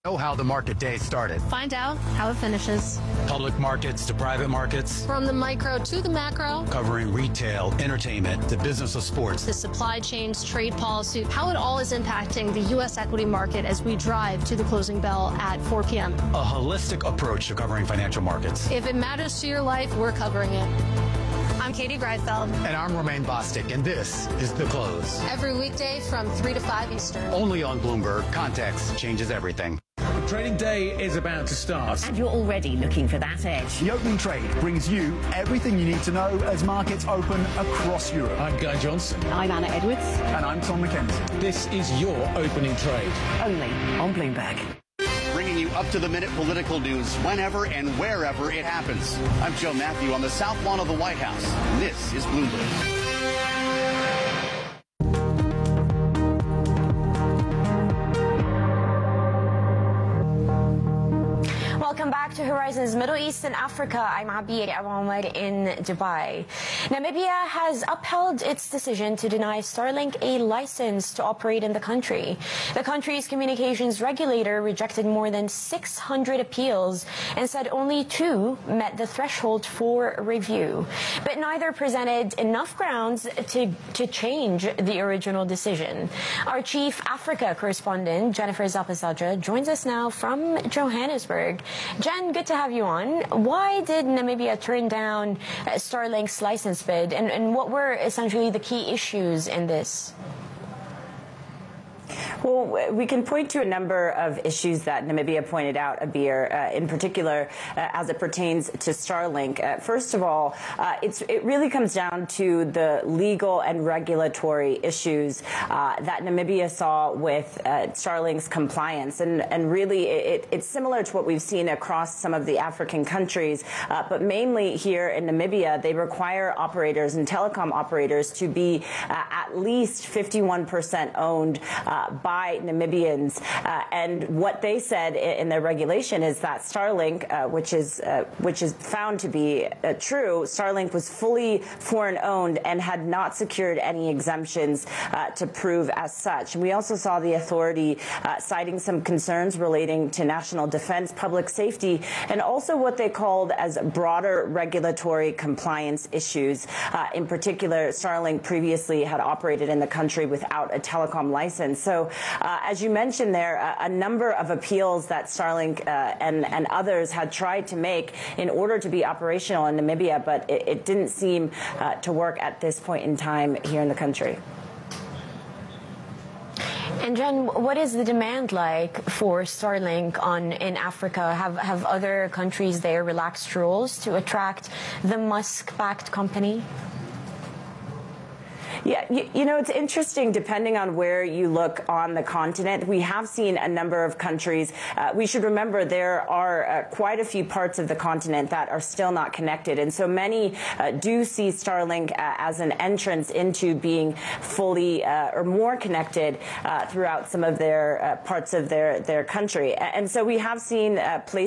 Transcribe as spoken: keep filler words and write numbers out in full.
Know how the market day started. Find out how it finishes. Public markets to private markets. From the micro to the macro. Covering retail, entertainment, the business of sports. The supply chains, trade policy, how it all is impacting the U S equity market as we drive to the closing bell at four p m A holistic approach to covering financial markets. If it matters to your life, we're covering it. I'm Katie Greifeld. And I'm Romaine Bostic, and this is The Close. Every weekday from three to five Eastern. Only on Bloomberg. Context changes everything. Trading day is about to start. And you're already looking for that edge. The Opening Trade brings you everything you need to know as markets open across Europe. I'm Guy Johnson. I'm Anna Edwards. And I'm Tom McKenzie. This is your Opening Trade. Only on Bloomberg. Bringing you up-to-the-minute political news whenever and wherever it happens. I'm Joe Matthew on the South Lawn of the White House. This is Bloomberg. Welcome back to Horizons Middle East and Africa. I'm Abir Awamar in Dubai. Namibia has upheld its decision to deny Starlink a license to operate in the country. The country's communications regulator rejected more than six hundred appeals and said only two met the threshold for review. But neither presented enough grounds to, to change the original decision. Our chief Africa correspondent, Jennifer Zapasadra, joins us now from Johannesburg. Jen, good to have you on. Why did Namibia turn down Starlink's license bid, and, and what were essentially the key issues in this? Well, we can point to a number of issues that Namibia pointed out, Abir, uh, in particular uh, as it pertains to Starlink. Uh, first of all, uh, it's, it really comes down to the legal and regulatory issues uh, that Namibia saw with uh, Starlink's compliance. And, and really, it, it's similar to what we've seen across some of the African countries, uh, but mainly here in Namibia, they require operators and telecom operators to be uh, at least fifty-one percent owned uh, by by Namibians, uh, and what they said in their regulation is that Starlink, uh, which is uh, which is found to be uh, true, Starlink was fully foreign-owned and had not secured any exemptions uh, to prove as such. And we also saw the authority uh, citing some concerns relating to national defense, public safety, and also what they called as broader regulatory compliance issues. Uh, in particular, Starlink previously had operated in the country without a telecom license. So Uh, as you mentioned there, a, a number of appeals that Starlink uh, and, and others had tried to make in order to be operational in Namibia, but it, it didn't seem uh, to work at this point in time here in the country. And Jen, what is the demand like for Starlink on in Africa? Have, have other countries there relaxed rules to attract the Musk-backed company? Yeah, you, you know, it's interesting depending on where you look on the continent. We have seen a number of countries. Uh, we should remember there are uh, quite a few parts of the continent that are still not connected. And so many uh, do see Starlink uh, as an entrance into being fully uh, or more connected uh, throughout some of their uh, parts of their, their country. And so we have seen uh, places